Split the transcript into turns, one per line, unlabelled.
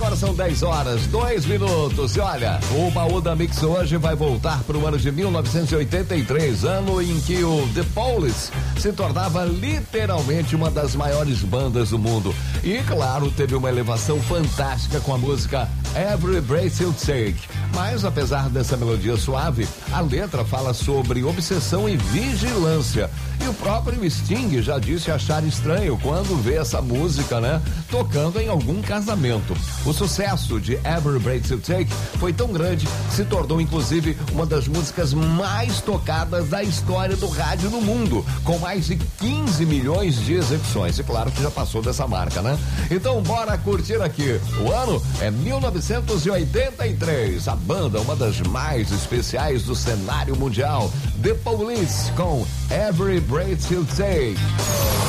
Agora são 10h02. E olha, o baú da Mix hoje vai voltar para o ano de 1983, ano em que o The Police se tornava literalmente uma das maiores bandas do mundo. E, claro, teve uma elevação fantástica com a música Every Breath You Take. Mas, apesar dessa melodia suave, a letra fala sobre obsessão e vigilância. E o próprio Sting já disse achar estranho quando vê essa música, né, tocando em algum casamento. O sucesso de Every Breath You Take foi tão grande que se tornou, inclusive, uma das músicas mais tocadas da história do rádio no mundo, com mais de 15 milhões de execuções. E claro que já passou dessa marca, né? Então, bora curtir aqui. O ano é 1983. A banda, uma das mais especiais do cenário mundial, The Police, com Every Breath You Take.